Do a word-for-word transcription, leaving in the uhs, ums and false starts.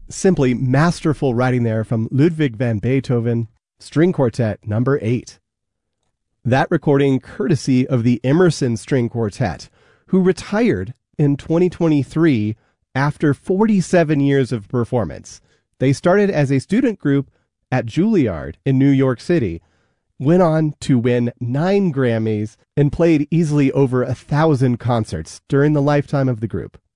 Simply masterful writing there from Ludwig van Beethoven, String Quartet number eight. That recording courtesy of the Emerson String Quartet, who retired in twenty twenty-three after forty-seven years of performance. They started as a student group at Juilliard in New York City, went on to win nine Grammys, and played easily over a thousand concerts during the lifetime of the group.